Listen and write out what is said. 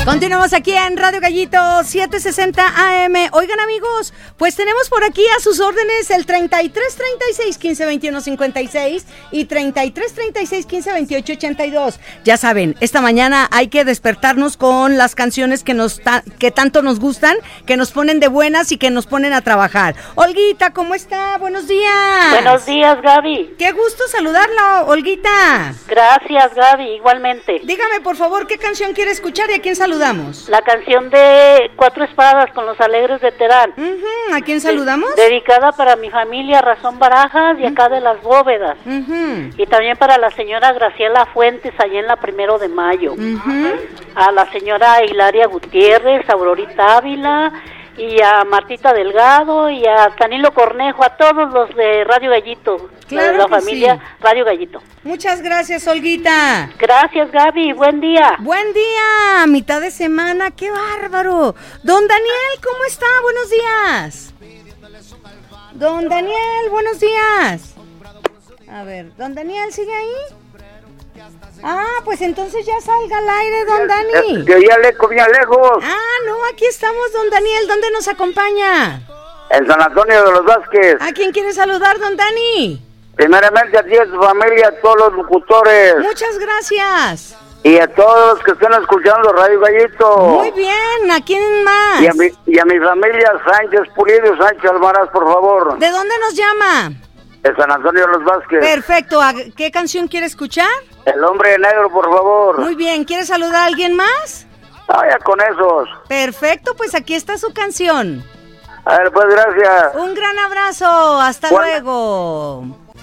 Continuamos aquí en Radio Gallito 760 AM. Oigan, amigos, pues tenemos por aquí a sus órdenes el 33 36 15 21 56 y 33 36 15 28 82. Ya saben, esta mañana hay que despertarnos con las canciones que tanto nos gustan, que nos ponen de buenas y que nos ponen a trabajar. Olguita, ¿cómo está? Buenos días. Buenos días, Gaby. Qué gusto saludarla, Olguita. Gracias, Gaby, igualmente. Dígame, por favor, ¿qué canción quiere escuchar y a quién saludamos? La canción de Cuatro Espadas con los Alegres de Terán. ¿A quién saludamos? Dedicada para mi familia Razón Barajas y acá de Las Bóvedas. Y también para la señora Graciela Fuentes, allá en la 1 de Mayo. A la señora Hilaria Gutiérrez, a Aurorita Ávila, y a Martita Delgado, y a Danilo Cornejo, a todos los de Radio Gallito, claro, de la familia Radio Gallito. Muchas gracias, Olguita. Gracias, Gaby, buen día. Buen día, mitad de semana, qué bárbaro. Don Daniel, ¿cómo está? Buenos días. Don Daniel, buenos días. A ver, ¿don Daniel sigue ahí? Pues entonces ya salga al aire, don Dani. Yo ya le comía lejos. No, aquí estamos, don Daniel. ¿Dónde nos acompaña? En San Antonio de los Vázquez. ¿A quién quiere saludar, don Dani? Primeramente a ti, a tu familia, a todos los locutores. Muchas gracias. Y a todos los que estén escuchando Radio Gallito. Muy bien, ¿a quién más? Y a mi familia, Sánchez Pulido y Sánchez Almaraz, por favor. ¿De dónde nos llama? De San Antonio de los Vázquez. Perfecto, ¿qué canción quiere escuchar? El Hombre de Negro, por favor. Muy bien, ¿quiere saludar a alguien más? Ya con esos. Perfecto, pues aquí está su canción. A ver, pues gracias. Un gran abrazo, hasta luego.